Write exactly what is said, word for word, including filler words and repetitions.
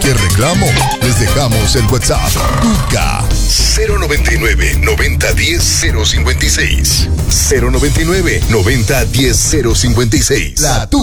cualquier reclamo, les dejamos el WhatsApp. Tuca. cero noventa y nueve, noventa diez, cero cincuenta y seis. cero noventa y nueve, noventa diez, cero cincuenta y seis. La Tuca.